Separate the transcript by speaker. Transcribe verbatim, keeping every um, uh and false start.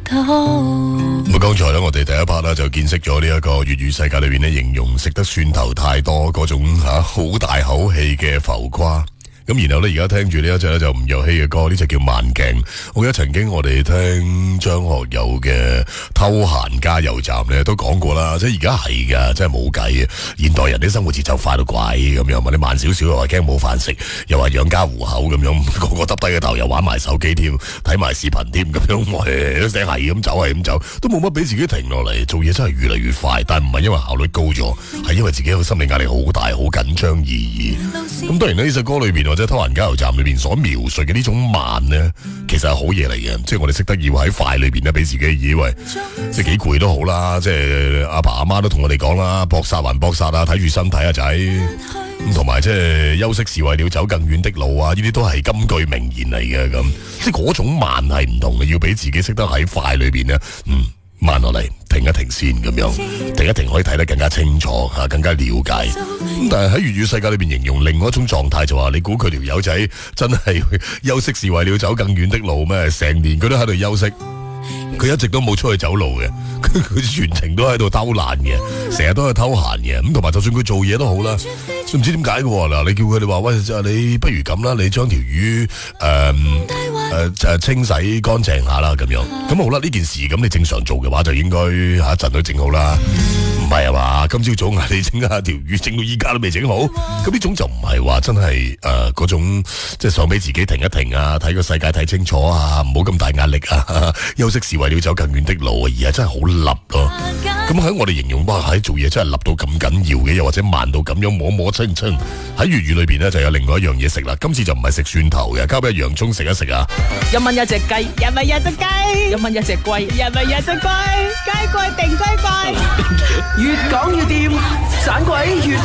Speaker 1: 咁剛才咧，我哋第一 part 咧就見識咗呢一個粵語世界裏邊咧，形容食得蒜頭太多嗰種吓好大口氣嘅浮誇。咁然後咧，而家聽住呢一隻咧就吳若希嘅歌，呢隻叫慢鏡。我記得曾經我哋聽張學友嘅《偷閒加油站》咧，都講過啦。即係而家係噶，真係冇計嘅。現代人啲生活節奏快到鬼咁樣，問你慢少少又話驚冇飯食，又話養家糊口咁樣，個個耷低個頭又玩埋手機添，睇埋視頻添咁樣，我哋都成係咁走係咁走，都冇乜俾自己停落嚟。做嘢真係越嚟越快，但唔係因為效率高咗，係因為自己個心理壓力好大，好緊張而已。咁當然呢首歌裏邊或者《偷閒加油站》裏邊所描述嘅呢種慢呢，其實係好嘢嚟嘅。即係我哋識得要喺快裏邊咧，俾自己以為即係幾攰都好啦。即係阿爸阿媽都同我哋講啦，搏殺還搏殺啊，睇住身體啊仔。咁同埋即係休息是為了走更遠的路啊，呢啲都係金句名言嚟嘅。咁即係嗰種慢係唔同嘅，要俾自己識得喺快裏邊呢。嗯。慢落嚟，停一停先咁樣，停一停可以睇得更加清楚吓，更加了解。咁但係喺粵語世界裏邊形容另外一種狀態，就話你估佢條友仔真係休息是為了走更遠的路咩？成年佢都喺度休息，佢一直都冇出去走路嘅，佢全程都喺度偷懶嘅，成日都係偷閒嘅。咁同埋就算佢做嘢都好啦，都唔知點解嘅嗱。你叫佢哋話喂，你不如咁啦，你將條魚誒誒誒清洗乾淨下啦，咁樣咁好啦。呢件事咁你正常做嘅話，就應該下一陣都整好啦。唔係啊嘛，今朝早嗌你整下條魚，整到依家都未整好。咁呢種就唔係話真係誒嗰種即係想俾自己停一停啊，睇個世界睇清楚啊，唔好咁大壓力啊，休息是為了走更遠的路啊，而係真係好立咯。咁喺我哋形容哇，喺做嘢真係立到咁緊要嘅，又或者慢到咁樣摸摸清清。喺粵語裏邊呢，就有另外一樣嘢食啦。今次就唔係食蒜頭嘅，交俾洋葱食一食啊！
Speaker 2: 一蚊一隻雞，一蚊一隻雞，一蚊一隻龜，一蚊一隻龜，雞貴定龜貴，越講越掂，盞鬼越